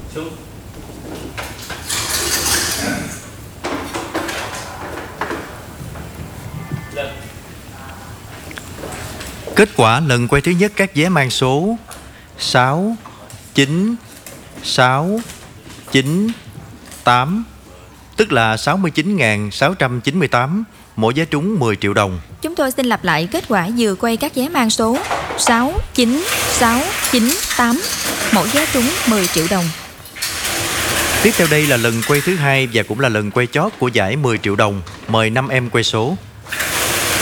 Kết quả lần quay thứ nhất các vé mang số 6, 9, 6, 9, 8, tức là 69.698, mỗi vé trúng 10 triệu đồng. Chúng tôi xin lặp lại kết quả vừa quay các vé mang số 6, 9, 6, 9, 8, mỗi vé trúng 10 triệu đồng. Tiếp theo đây là lần quay thứ hai và cũng là lần quay chót của giải 10 triệu đồng. Mời 5 em quay số.